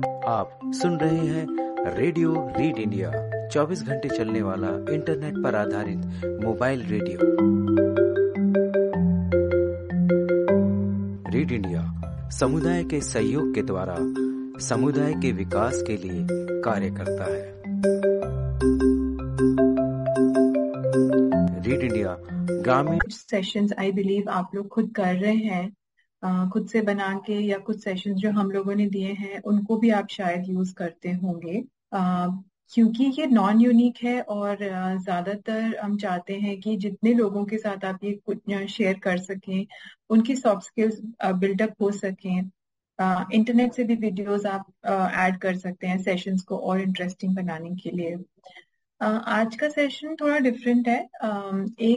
आप सुन रहे हैं रेडियो रीड इंडिया, 24 घंटे चलने वाला इंटरनेट पर आधारित मोबाइल रेडियो। रीड इंडिया समुदाय के सहयोग के द्वारा समुदाय के विकास के लिए कार्य करता है। रीड इंडिया ग्रामीण सेशंस आई बिलीव आप लोग खुद कर रहे हैं, खुद से बना के, या कुछ सेशंस जो हम लोगों ने दिए हैं उनको भी आप शायद यूज करते होंगे, क्योंकि ये नॉन यूनिक है और ज्यादातर हम चाहते हैं कि जितने लोगों के साथ आप ये कुछ शेयर कर सकें, उनकी सॉफ्ट स्किल्स बिल्डअप हो सकें। इंटरनेट से भी वीडियोस आप ऐड कर सकते हैं सेशंस को और इंटरेस्टिंग बनाने के लिए। आज का सेशन थोड़ा डिफरेंट है। एक